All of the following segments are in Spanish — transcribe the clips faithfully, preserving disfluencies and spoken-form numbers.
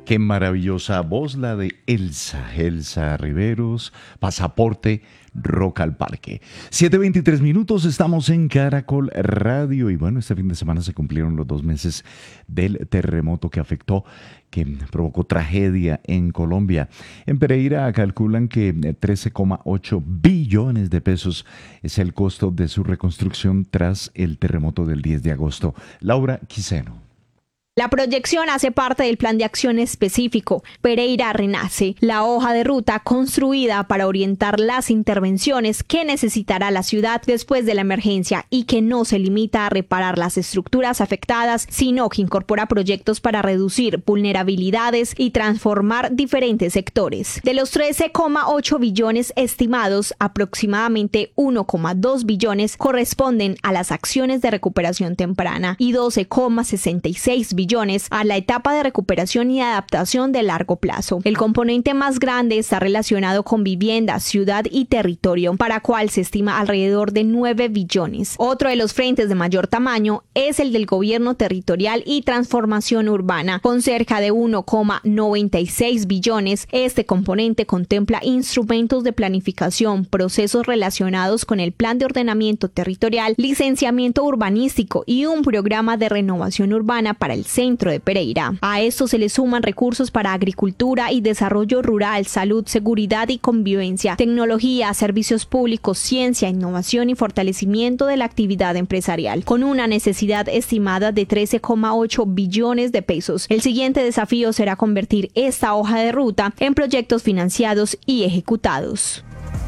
Qué maravillosa voz la de Elsa, Elsa Riveros, Pasaporte Rock al Parque. siete veintitrés minutos, estamos en Caracol Radio y bueno, este fin de semana se cumplieron los dos meses del terremoto que afectó, que provocó tragedia en Colombia. En Pereira calculan que trece coma ocho billones de pesos es el costo de su reconstrucción tras el terremoto del diez de agosto. Laura Quiseno. La proyección hace parte del plan de acción específico Pereira Renace, la hoja de ruta construida para orientar las intervenciones que necesitará la ciudad después de la emergencia y que no se limita a reparar las estructuras afectadas, sino que incorpora proyectos para reducir vulnerabilidades y transformar diferentes sectores. De los trece coma ocho billones estimados, aproximadamente uno coma dos billones corresponden a las acciones de recuperación temprana y doce coma sesenta y seis billones a la etapa de recuperación y adaptación de largo plazo. El componente más grande está relacionado con vivienda, ciudad y territorio, para cual se estima alrededor de nueve billones. Otro de los frentes de mayor tamaño es el del gobierno territorial y transformación urbana, con cerca de uno coma noventa y seis billones. Este componente contempla instrumentos de planificación, procesos relacionados con el plan de ordenamiento territorial, licenciamiento urbanístico y un programa de renovación urbana para el centro de Pereira. A esto se le suman recursos para agricultura y desarrollo rural, salud, seguridad y convivencia, tecnología, servicios públicos, ciencia, innovación y fortalecimiento de la actividad empresarial, con una necesidad estimada de trece coma ocho billones de pesos. El siguiente desafío será convertir esta hoja de ruta en proyectos financiados y ejecutados.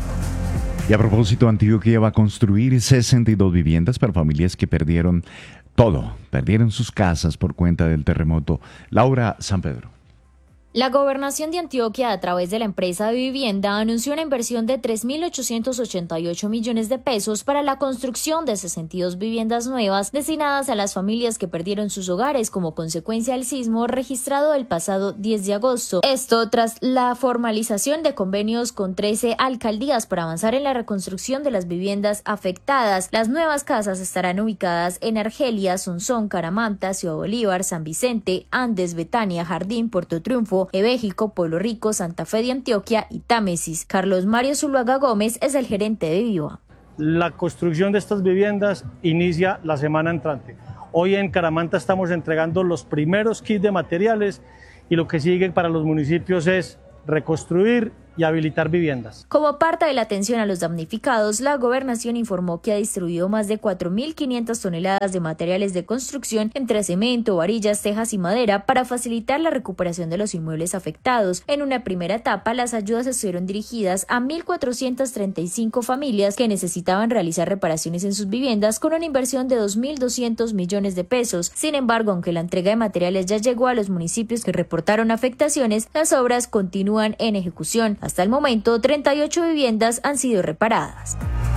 Y a propósito, Antioquia va a construir sesenta y dos viviendas para familias que perdieron todo, perdieron sus casas por cuenta del terremoto. Laura San Pedro. La Gobernación de Antioquia, a través de la empresa de vivienda, anunció una inversión de tres mil ochocientos ochenta y ocho millones de pesos para la construcción de sesenta y dos viviendas nuevas destinadas a las familias que perdieron sus hogares como consecuencia del sismo registrado el pasado diez de agosto. Esto tras la formalización de convenios con trece alcaldías para avanzar en la reconstrucción de las viviendas afectadas. Las nuevas casas estarán ubicadas en Argelia, Sonsón, Caramanta, Ciudad Bolívar, San Vicente, Andes, Betania, Jardín, Puerto Triunfo, Ebéjico, Pueblo Rico, Santa Fe de Antioquia y Támesis. Carlos Mario Zuluaga Gómez es el gerente de Viva. La construcción de estas viviendas inicia la semana entrante. Hoy en Caramanta estamos entregando los primeros kits de materiales y lo que sigue para los municipios es reconstruir y habilitar viviendas. Como parte de la atención a los damnificados, la Gobernación informó que ha distribuido más de cuatro mil quinientas toneladas de materiales de construcción entre cemento, varillas, tejas y madera para facilitar la recuperación de los inmuebles afectados. En una primera etapa, las ayudas estuvieron dirigidas a mil cuatrocientas treinta y cinco familias que necesitaban realizar reparaciones en sus viviendas con una inversión de dos mil doscientos millones de pesos. Sin embargo, aunque la entrega de materiales ya llegó a los municipios que reportaron afectaciones, las obras continúan en ejecución. Hasta el momento, treinta y ocho viviendas han sido reparadas.